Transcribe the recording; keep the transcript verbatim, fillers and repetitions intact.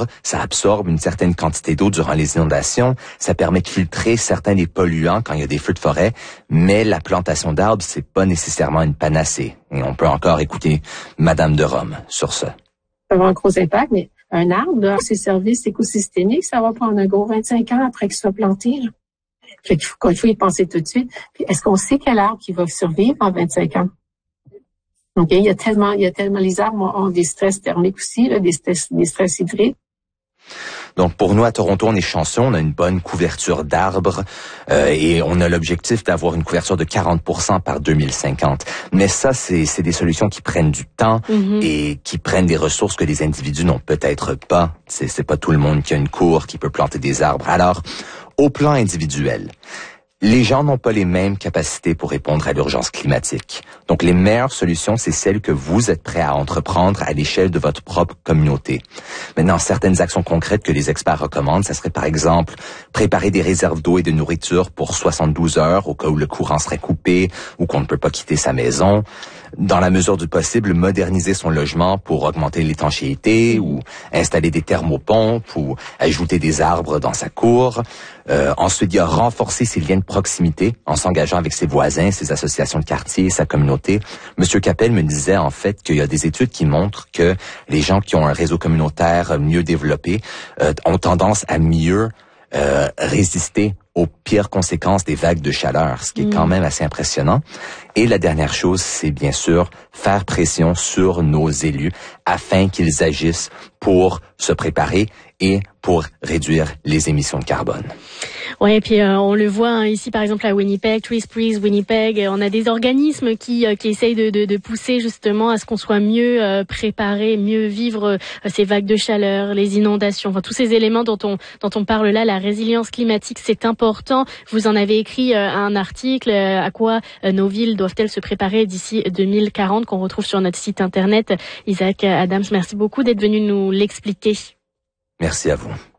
arbres, ça absorbe une certaine quantité d'eau durant les inondations, ça permet de filtrer certains des polluants quand il y a des feux de forêt, mais la plantation d'arbres, c'est pas nécessairement une panacée. Et on peut encore écouter Madame de Rome sur ça. Ça va avoir un gros impact, mais un arbre, là, ses services écosystémiques, ça va prendre un gros vingt-cinq ans après qu'il soit planté. Là. Fait qu'il faut, il faut y penser tout de suite. Puis est-ce qu'on sait quel arbre qui va survivre en vingt-cinq ans? OK, il y a tellement, il y a tellement, les arbres ont des stress thermiques aussi, là, des stress, des stress hydriques. Donc, pour nous, à Toronto, on est chanceux, on a une bonne couverture d'arbres euh, et on a l'objectif d'avoir une couverture de quarante pour cent par deux mille cinquante. Mais ça, c'est, c'est des solutions qui prennent du temps mm-hmm. et qui prennent des ressources que les individus n'ont peut-être pas. C'est, c'est pas tout le monde qui a une cour, qui peut planter des arbres. Alors, au plan individuel, les gens n'ont pas les mêmes capacités pour répondre à l'urgence climatique. Donc, les meilleures solutions, c'est celles que vous êtes prêts à entreprendre à l'échelle de votre propre communauté. Maintenant, certaines actions concrètes que les experts recommandent, ça serait par exemple préparer des réserves d'eau et de nourriture pour soixante-douze heures au cas où le courant serait coupé ou qu'on ne peut pas quitter sa maison. Dans la mesure du possible, moderniser son logement pour augmenter l'étanchéité ou installer des thermopompes ou ajouter des arbres dans sa cour. Euh, ensuite, il y a renforcer ses liens de proximité en s'engageant avec ses voisins, ses associations de quartier, sa communauté. Monsieur Capel me disait en fait qu'il y a des études qui montrent que les gens qui ont un réseau communautaire mieux développé euh, ont tendance à mieux euh, résister aux pires conséquences des vagues de chaleur, ce qui est quand même assez impressionnant. Et la dernière chose, c'est bien sûr faire pression sur nos élus afin qu'ils agissent pour se préparer et pour réduire les émissions de carbone. Ouais, et puis euh, on le voit hein, ici par exemple à Winnipeg, Trees Freeze Winnipeg, on a des organismes qui euh, qui essayent de, de de pousser justement à ce qu'on soit mieux euh, préparé, mieux vivre euh, ces vagues de chaleur, les inondations, enfin tous ces éléments dont on dont on parle là, la résilience climatique, c'est important. Vous en avez écrit euh, un article euh, à quoi euh, nos villes doivent-elles se préparer d'ici deux mille quarante qu'on retrouve sur notre site internet. Isaac Adams, merci beaucoup d'être venu nous l'expliquer. Merci à vous.